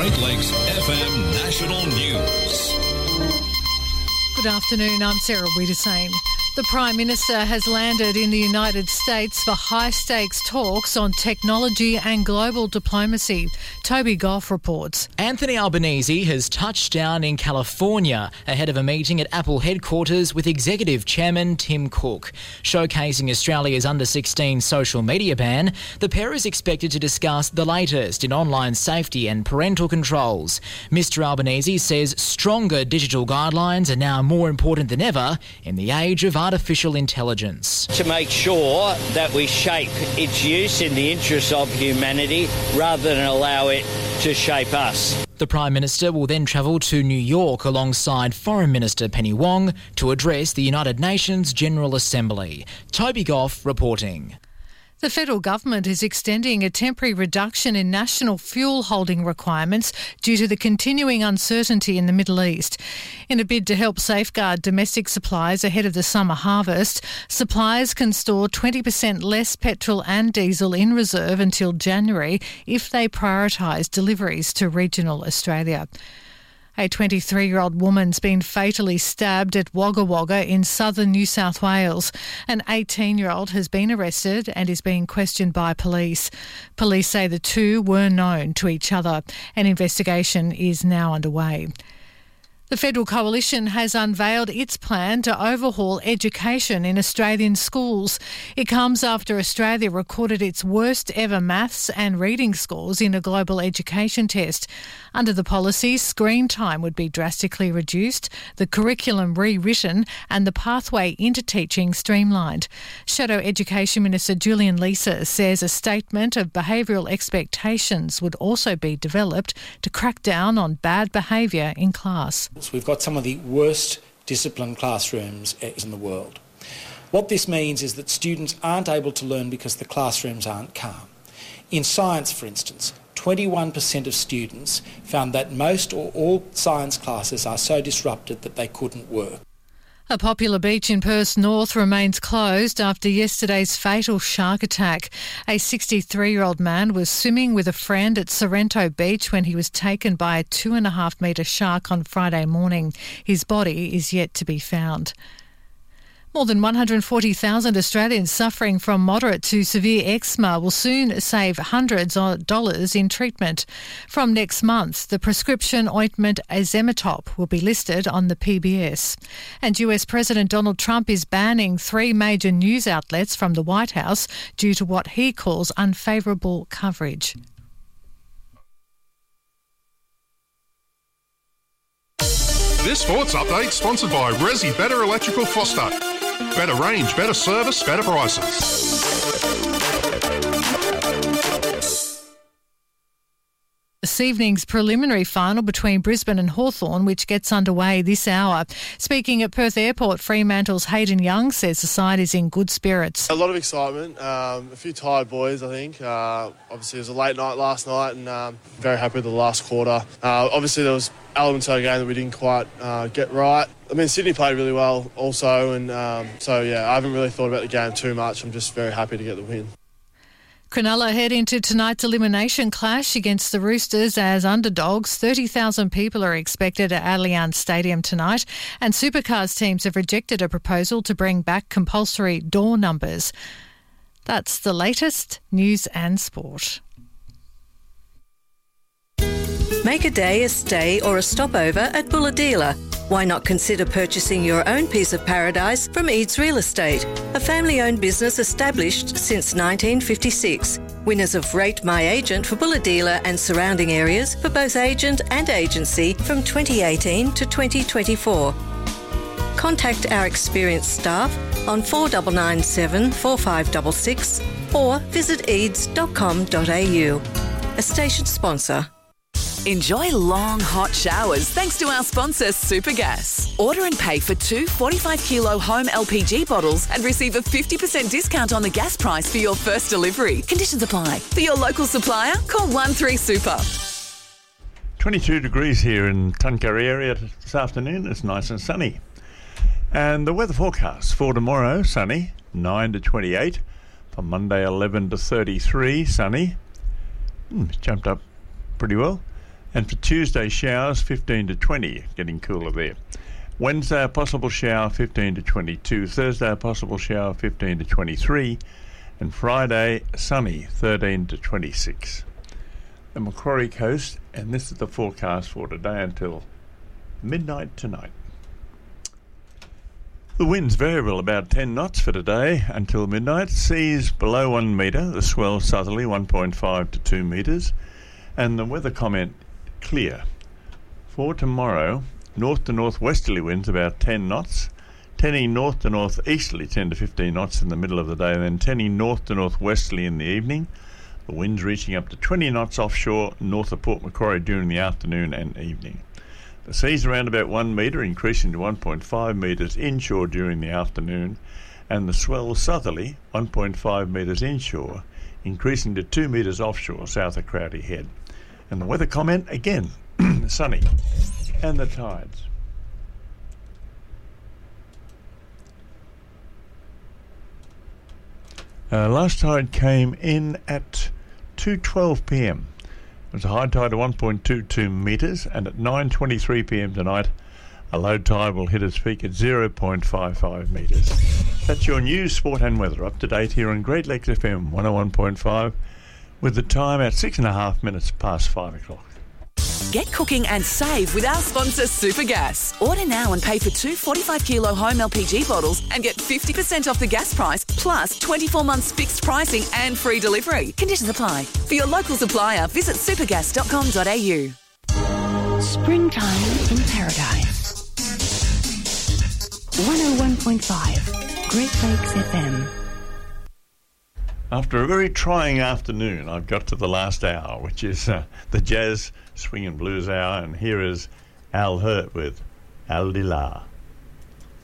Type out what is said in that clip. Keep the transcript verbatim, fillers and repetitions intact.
Great Lakes F M National News. Good afternoon, I'm Sarah Wiedersame. The Prime Minister has landed in the United States for high-stakes talks on technology and global diplomacy. Toby Goff reports. Anthony Albanese has touched down in California ahead of a meeting at Apple headquarters with Executive Chairman Tim Cook. Showcasing Australia's under sixteen social media ban, the pair is expected to discuss the latest in online safety and parental controls. Mister Albanese says stronger digital guidelines are now more important than ever in the age of artificial intelligence. To make sure that we shape its use in the interests of humanity rather than allow it to shape us. The Prime Minister will then travel to New York alongside Foreign Minister Penny Wong to address the United Nations General Assembly. Toby Goff reporting. The federal government is extending a temporary reduction in national fuel holding requirements due to the continuing uncertainty in the Middle East. In a bid to help safeguard domestic supplies ahead of the summer harvest, suppliers can store twenty percent less petrol and diesel in reserve until January if they prioritise deliveries to regional Australia. A twenty-three-year-old woman's been fatally stabbed at Wagga Wagga in southern New South Wales. An eighteen-year-old has been arrested and is being questioned by police. Police say the two were known to each other. An investigation is now underway. The Federal Coalition has unveiled its plan to overhaul education in Australian schools. It comes after Australia recorded its worst ever maths and reading scores in a global education test. Under the policy, screen time would be drastically reduced, the curriculum rewritten and the pathway into teaching streamlined. Shadow Education Minister Julian Leeser says a statement of behavioural expectations would also be developed to crack down on bad behaviour in class. We've got some of the worst disciplined classrooms in the world. What this means is that students aren't able to learn because the classrooms aren't calm. In science, for instance, twenty-one percent of students found that most or all science classes are so disrupted that they couldn't work. A popular beach in Perth North remains closed after yesterday's fatal shark attack. A sixty-three-year-old man was swimming with a friend at Sorrento Beach when he was taken by a two and a half metre shark on Friday morning. His body is yet to be found. More than one hundred forty thousand Australians suffering from moderate to severe eczema will soon save hundreds of dollars in treatment. From next month, the prescription ointment Azemetop will be listed on the P B S. And U S President Donald Trump is banning three major news outlets from the White House due to what he calls unfavourable coverage. This sports update sponsored by Resi Better Electrical Foster. Better range, better service, better prices. This evening's preliminary final between Brisbane and Hawthorn, which gets underway this hour. Speaking at Perth Airport, Fremantle's Hayden Young says the side is in good spirits. A lot of excitement, um, a few tired boys, I think. Uh, obviously, it was a late night last night and um, very happy with the last quarter. Uh, obviously, there was elements of the game that we didn't quite uh, get right. I mean, Sydney played really well also, and um, so, yeah, I haven't really thought about the game too much. I'm just very happy to get the win. Cronulla head into tonight's elimination clash against the Roosters as underdogs. thirty thousand people are expected at Allianz Stadium tonight, and Supercars teams have rejected a proposal to bring back compulsory door numbers. That's the latest news and sport. Make a day a stay or a stopover at Bulahdelah. Why not consider purchasing your own piece of paradise from Eads Real Estate, a family-owned business established since nineteen fifty-six. Winners of Rate My Agent for Bulahdelah and surrounding areas for both agent and agency from twenty eighteen to twenty twenty-four. Contact our experienced staff on four nine nine seven, four five six six or visit eads dot com dot a u. A station sponsor. Enjoy long, hot showers thanks to our sponsor, Supergas. Order and pay for two forty-five kilo home L P G bottles and receive a fifty percent discount on the gas price for your first delivery. Conditions apply. For your local supplier, call one three super. twenty-two degrees here in Tuncurry area this afternoon. It's nice and sunny. And the weather forecast for tomorrow, sunny, nine to twenty-eight. For Monday, eleven to thirty-three, sunny. Hmm, jumped up pretty well. And for Tuesday, showers fifteen to twenty, getting cooler there. Wednesday, a possible shower fifteen to twenty-two. Thursday, a possible shower fifteen to twenty-three. And Friday, sunny thirteen to twenty-six. The Macquarie Coast, and this is the forecast for today until midnight tonight. The wind's variable, about ten knots for today until midnight. Seas below one metre, the swell southerly one point five to two metres. And the weather comment, clear. For tomorrow, north to northwesterly winds about ten knots, tending north to northeasterly ten to fifteen knots in the middle of the day, and then tending north to northwesterly in the evening. The winds reaching up to twenty knots offshore north of Port Macquarie during the afternoon and evening. The seas around about one metre, increasing to one point five metres inshore during the afternoon, and the swell southerly one point five metres inshore, increasing to two metres offshore south of Crowdy Head. And the weather comment, again, sunny. And the tides. Uh, last tide came in at two twelve p m. It was a high tide of one point two two metres, and at nine twenty-three p m tonight, a low tide will hit its peak at zero point five five metres. That's your news, sport and weather, up to date here on Great Lakes F M one oh one point five, with the time at six and a half minutes past five o'clock. Get cooking and save with our sponsor Supergas. Order now and pay for two forty-five kilo home L P G bottles and get fifty percent off the gas price, plus twenty-four months fixed pricing and free delivery. Conditions apply. For your local supplier, visit supergas dot com dot a u. Springtime in Paradise. one oh one point five, Great Lakes F M. After a very trying afternoon, I've got to the last hour, which is uh, the Jazz Swing and Blues Hour, and here is Al Hurt with Al-Dilah.